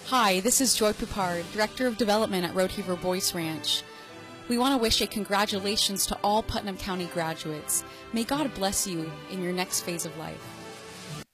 Hi, this is Joy Pupard, Director of Development at Rodeheaver Boys Ranch. We want to wish a congratulations to all Putnam County graduates. May God bless you in your next phase of life.